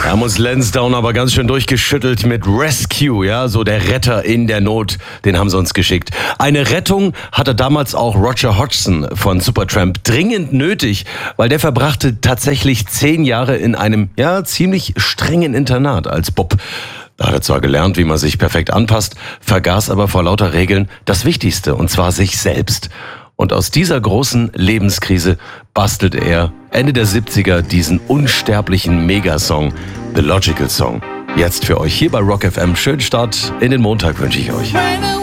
Da muss Lansdowne aber ganz schön durchgeschüttelt mit Rescue, ja, so der Retter in der Not, den haben sie uns geschickt. Eine Rettung hatte damals auch Roger Hodgson von Supertramp dringend nötig, weil der verbrachte tatsächlich 10 Jahre in einem, ziemlich strengen Internat als Bub. Da hat er zwar gelernt, wie man sich perfekt anpasst, vergaß aber vor lauter Regeln das Wichtigste, und zwar sich selbst. Und aus dieser großen Lebenskrise bastelte er Ende der 70er diesen unsterblichen Megasong, The Logical Song. Jetzt für euch hier bei Rock FM. Schönen Start in den Montag wünsche ich euch.